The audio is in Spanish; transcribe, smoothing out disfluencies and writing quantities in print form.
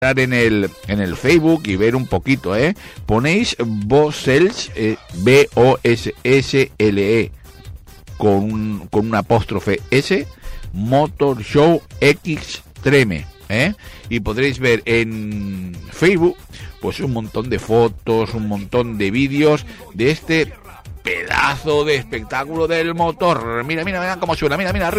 en el Facebook y ver un poquito, ponéis Bossele, Bossle, con un apóstrofe S, Motor Show Extreme, y podréis ver en Facebook pues un montón de fotos, un montón de vídeos de este pedazo de espectáculo del motor. Mira cómo suena, mira arriba.